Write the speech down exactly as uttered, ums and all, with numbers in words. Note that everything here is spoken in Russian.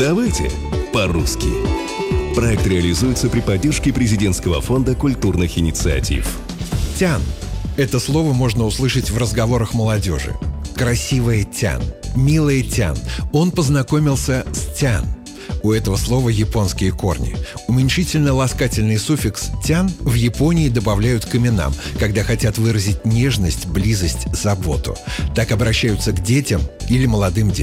Давайте по-русски. Проект реализуется при поддержке Президентского фонда культурных инициатив. Тян. Это слово можно услышать в разговорах молодежи. Красивая Тян, милая Тян. Он познакомился с Тян. У этого слова японские корни. Уменьшительно-ласкательный суффикс «тян» в Японии добавляют к именам, когда хотят выразить нежность, близость, заботу. Так обращаются к детям или молодым девушкам.